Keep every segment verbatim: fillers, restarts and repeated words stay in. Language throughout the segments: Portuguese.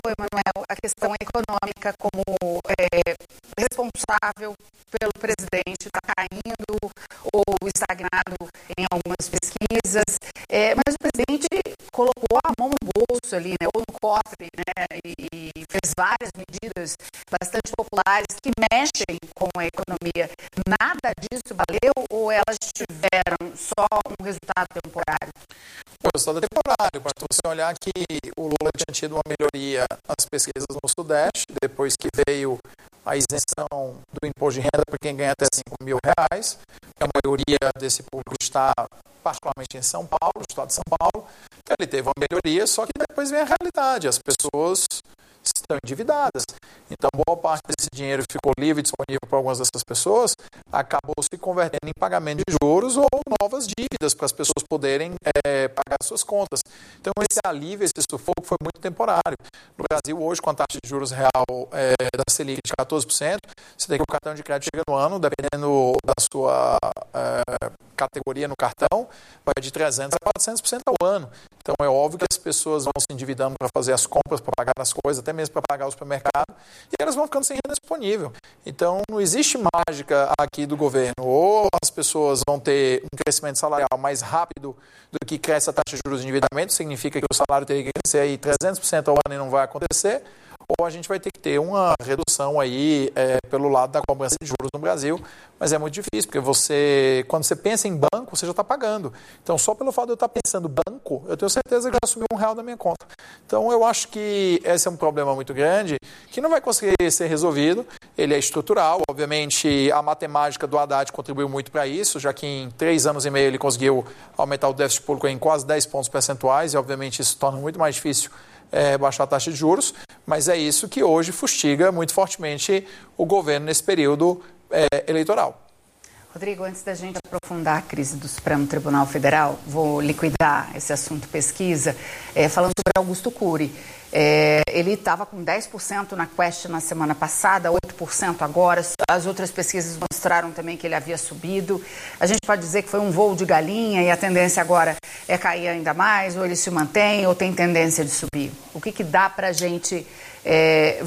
Emanuel, a questão econômica como é, responsável pelo presidente está caindo ou estagnado em algumas pesquisas, é, mas o presidente colocou a mão no bolso ali, né, ou no cofre, né, e, e fez várias medidas bastante populares que mexem com a economia. Nada disso valeu ou elas tiveram só um resultado temporário? O resultado é temporário. Basta você olhar que o Lula tinha tido uma melhoria nas pesquisas no Sudeste, depois que veio a isenção do imposto de renda para quem ganha até cinco mil reais. A maioria desse público está particularmente em São Paulo, no estado de São Paulo. Então, ele teve uma melhoria, só que depois vem a realidade. As pessoas estão endividadas. Então, boa parte desse dinheiro que ficou livre e disponível para algumas dessas pessoas acabou se convertendo em pagamento de juros ou novas dívidas para as pessoas poderem é, pagar suas contas. Então, esse alívio, esse sufoco foi muito temporário. No Brasil, hoje, com a taxa de juros real é, da Selic de quatorze por cento, você tem que o cartão de crédito chega no ano, dependendo da sua é, categoria no cartão, vai de trezentos por cento a quatrocentos por cento ao ano. Então, é óbvio que as pessoas vão se endividando para fazer as compras, para pagar as coisas, até mesmo para pagar o supermercado, e elas vão ficando sem renda disponível. Então, não existe mágica aqui do governo. Ou as pessoas vão ter um crescimento salarial mais rápido do que cresce a taxa de juros de endividamento, significa que o salário teria que crescer aí trezentos por cento ao ano e não vai acontecer, ou a gente vai ter que ter uma redução aí é, pelo lado da cobrança de juros no Brasil, mas é muito difícil, porque você, quando você pensa em banco, você já está pagando. Então, só pelo fato de eu estar pensando banco, eu tenho certeza que já subiu um real da minha conta. Então, eu acho que esse é um problema muito grande, que não vai conseguir ser resolvido. Ele é estrutural, obviamente, a matemática do Haddad contribuiu muito para isso, já que em três anos e meio ele conseguiu aumentar o déficit público em quase dez pontos percentuais, e obviamente isso torna muito mais difícil É, baixar a taxa de juros, mas é isso que hoje fustiga muito fortemente o governo nesse período é, eleitoral. Rodrigo, antes da gente aprofundar a crise do Supremo Tribunal Federal, vou liquidar esse assunto pesquisa, é, falando sobre Augusto Cury. É, ele estava com dez por cento na Quest na semana passada, oito por cento agora. As outras pesquisas mostraram também que ele havia subido. A gente pode dizer que foi um voo de galinha e a tendência agora é cair ainda mais, ou ele se mantém, ou tem tendência de subir. O que, que dá para a gente é,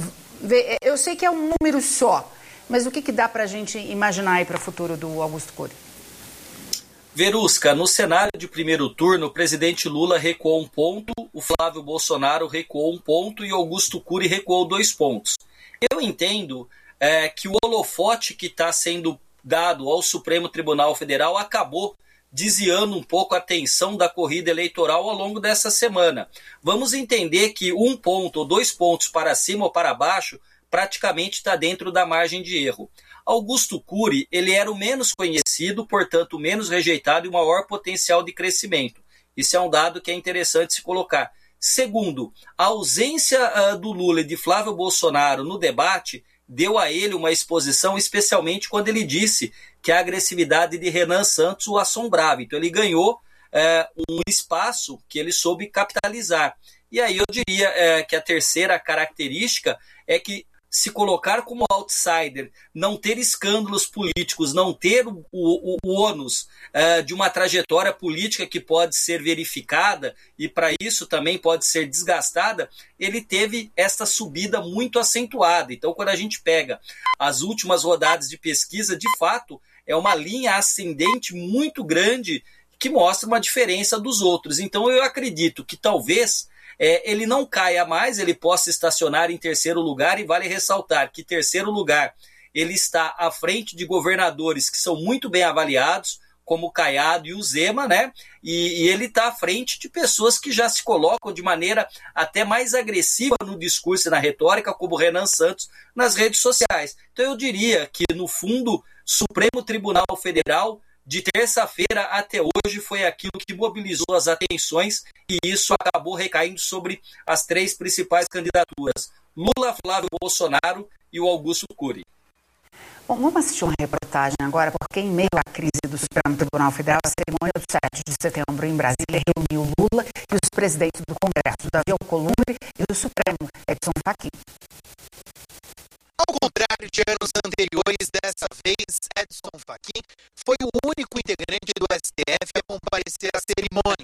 ver? Eu sei que é um número só, mas o que, que dá para a gente imaginar aí para o futuro do Augusto Cury? Verusca, no cenário de primeiro turno, o presidente Lula recuou um ponto, o Flávio Bolsonaro recuou um ponto e Augusto Cury recuou dois pontos. Eu entendo é, que o holofote que está sendo dado ao Supremo Tribunal Federal acabou desviando um pouco a atenção da corrida eleitoral ao longo dessa semana. Vamos entender que um ponto ou dois pontos para cima ou para baixo praticamente está dentro da margem de erro. Augusto Cury, ele era o menos conhecido, portanto, o menos rejeitado e o maior potencial de crescimento. Isso é um dado que é interessante se colocar. Segundo, a ausência uh, do Lula e de Flávio Bolsonaro no debate deu a ele uma exposição, especialmente quando ele disse que a agressividade de Renan Santos o assombrava. Então, ele ganhou uh, um espaço que ele soube capitalizar. E aí eu diria uh, que a terceira característica é que se colocar como outsider, não ter escândalos políticos, não ter o, o, o ônus uh, de uma trajetória política que pode ser verificada e para isso também pode ser desgastada, ele teve esta subida muito acentuada. Então, quando a gente pega as últimas rodadas de pesquisa, de fato, é uma linha ascendente muito grande que mostra uma diferença dos outros. Então, eu acredito que talvez É, ele não caia mais, ele possa estacionar em terceiro lugar, e vale ressaltar que terceiro lugar ele está à frente de governadores que são muito bem avaliados, como o Caiado e o Zema, né? E, e ele está à frente de pessoas que já se colocam de maneira até mais agressiva no discurso e na retórica, como o Renan Santos nas redes sociais. Então eu diria que, no fundo, Supremo Tribunal Federal, de terça-feira até hoje, foi aquilo que mobilizou as atenções e isso acabou recaindo sobre as três principais candidaturas: Lula, Flávio Bolsonaro e o Augusto Cury. Bom, vamos assistir uma reportagem agora, porque em meio à crise do Supremo Tribunal Federal, a cerimônia do sete de setembro em Brasília reuniu Lula e os presidentes do Congresso, Davi Alcolumbre, e do Supremo, Edson Fachin. Ao contrário de anos anteriores, dessa vez, Edson Fachin foi o único integrante do S T F a comparecer à cerimônia.